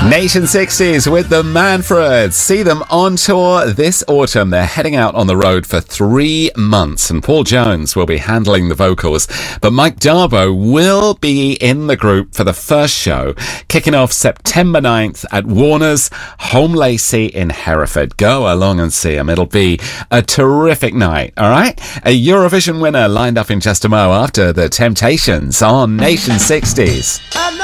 Nation 60s with the Manfreds. See them on tour this autumn. They're heading out on the road for 3 months, and Paul Jones will be handling the vocals. But Mike Darbo will be in the group for the first show, kicking off September 9th at Warner's Home Lacey in Hereford. Go along and see him. It'll be a terrific night, all right? A Eurovision winner lined up in just a mo after the Temptations on Nation 60s.